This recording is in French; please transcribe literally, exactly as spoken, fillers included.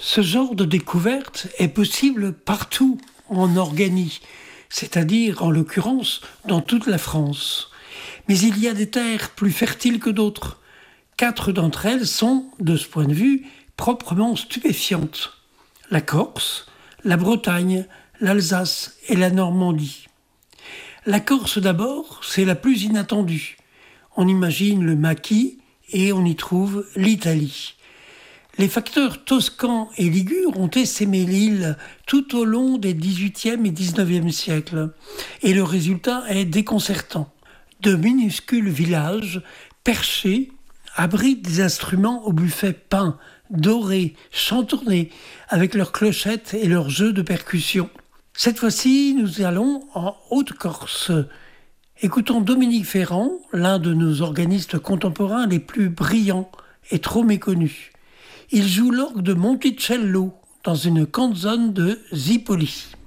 Ce genre de découverte est possible partout en Organie, c'est-à-dire en l'occurrence dans toute la France. Mais il y a des terres plus fertiles que d'autres. Quatre d'entre elles sont, de ce point de vue, proprement stupéfiantes. La Corse, la Bretagne, l'Alsace et la Normandie. La Corse d'abord, c'est la plus inattendue. On imagine le maquis et on y trouve l'Italie. Les facteurs toscans et ligures ont essaimé l'île tout au long des dix-huitième et dix-neuvième siècles. Et le résultat est déconcertant. De minuscules villages perchés abritent des instruments au buffet peint, dorés, chantournés, avec leurs clochettes et leurs jeux de percussion. Cette fois-ci, nous allons en Haute-Corse. Écoutons Dominique Ferrand, l'un de nos organistes contemporains les plus brillants et trop méconnus. Il joue l'orgue de Monticello dans une canzone de Zipoli.